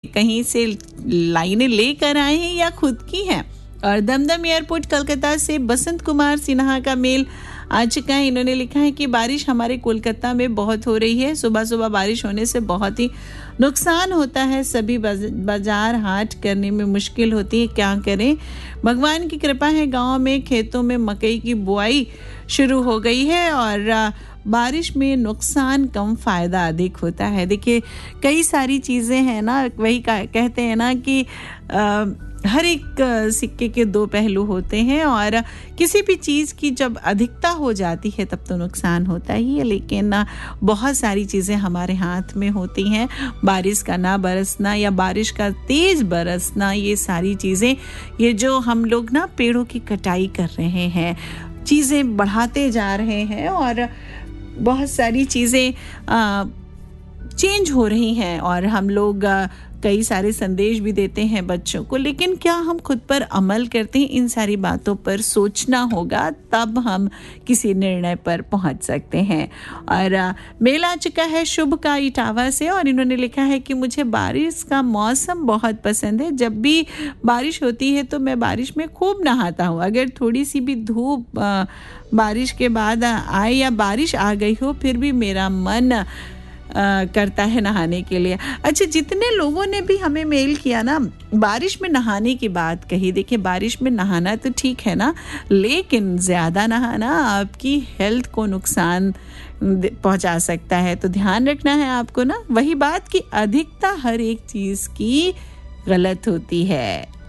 कहीं से लाइनें लेकर आए हैं या खुद की हैं। और दमदम एयरपोर्ट कोलकाता से बसंत कुमार सिन्हा का मेल आ चुका है। इन्होंने लिखा है कि बारिश हमारे कोलकाता में बहुत हो रही है। सुबह सुबह बारिश होने से बहुत ही नुकसान होता है। सभी बाजार हाट करने में मुश्किल होती है, क्या करें। भगवान की कृपा है, गांव में खेतों में मकई की बुआई शुरू हो गई है और बारिश में नुकसान कम फायदा अधिक होता है। देखिए कई सारी चीज़ें हैं ना, वही कहते हैं ना कि हर एक सिक्के के दो पहलू होते हैं और किसी भी चीज़ की जब अधिकता हो जाती है तब तो नुकसान होता ही है, लेकिन बहुत सारी चीज़ें हमारे हाथ में होती हैं। बारिश का ना बरसना या बारिश का तेज़ बरसना, ये सारी चीज़ें, ये जो हम लोग ना पेड़ों की कटाई कर रहे हैं, चीज़ें बढ़ाते जा रहे हैं और बहुत सारी चीज़ें चेंज हो रही हैं और हम लोग कई सारे संदेश भी देते हैं बच्चों को, लेकिन क्या हम खुद पर अमल करते हैं? इन सारी बातों पर सोचना होगा, तब हम किसी निर्णय पर पहुंच सकते हैं। और मेल आ चुका है शुभ का इटावा से और इन्होंने लिखा है कि मुझे बारिश का मौसम बहुत पसंद है। जब भी बारिश होती है तो मैं बारिश में खूब नहाता हूँ। अगर थोड़ी सी भी धूप बारिश के बाद आए या बारिश आ गई हो, फिर भी मेरा मन करता है नहाने के लिए। अच्छा, जितने लोगों ने भी हमें मेल किया ना, बारिश में नहाने की बात कही, देखिए बारिश में नहाना तो ठीक है ना, लेकिन ज़्यादा नहाना आपकी हेल्थ को नुकसान पहुंचा सकता है। तो ध्यान रखना है आपको ना, वही बात कि अधिकता हर एक चीज़ की गलत होती है।